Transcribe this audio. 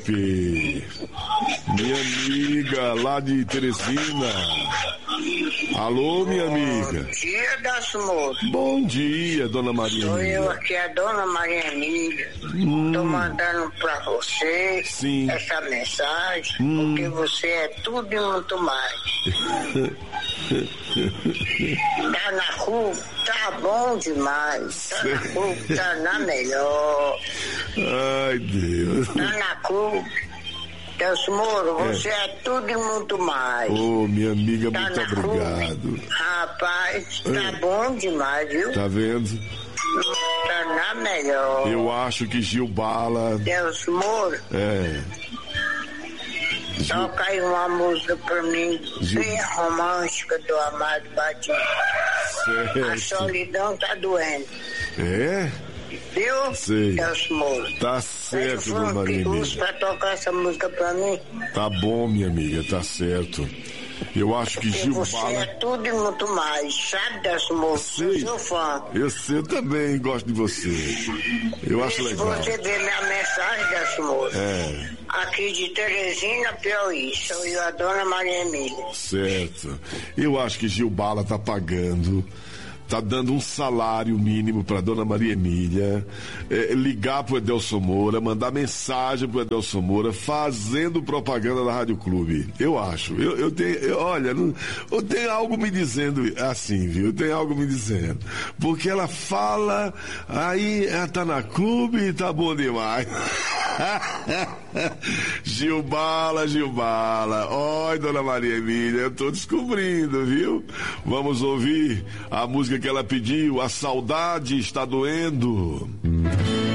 Minha amiga lá de Teresina. Alô, minha amiga. Bom dia, Dasmo. Bom dia, dona Maria Sou Emília. eu aqui, a dona Maria Emília. Tô mandando pra você essa mensagem, porque você é tudo e muito mais. Tá na rua, tá bom demais. Tá na rua, tá na melhor. Ai, Deus. Tá na rua. Deus Moro, você é tudo e muito mais. Ô, minha amiga, tá muito obrigado. Rapaz, tá bom demais, viu? Tá vendo? Tá na melhor. Eu acho que Gil Bala... Deus Moro. Toca aí uma música pra mim, bem romântica do Amado Batista. Certo. A solidão tá doendo. É? Viu? Sei. Deus Moro. Tá certo, dona Maria Emília. Pra tocar essa música pra mim. Tá bom, minha amiga, tá certo. Eu acho que Gil Você Bala... é tudo e muito mais, sabe, Deus Moro? Sou seu fã. Eu também gosto de você. Eu acho legal. Se você ver minha mensagem, Deus Moro. Aqui de Teresina, Piauí. Sou eu, a dona Maria Emília. Certo. Eu acho que Gil Bala tá pagando... Tá dando um salário mínimo para dona Maria Emília, ligar pro Edelson Moura, mandar mensagem pro Edelson Moura, fazendo propaganda da Rádio Clube. Eu acho. Eu tenho algo me dizendo assim, viu? Tem algo me dizendo. Porque ela fala, aí ela tá na clube, tá bom demais. Gil Bala. Oi, dona Maria Emília, eu tô descobrindo, viu? Vamos ouvir a música que ela pediu, A Saudade Está Doendo.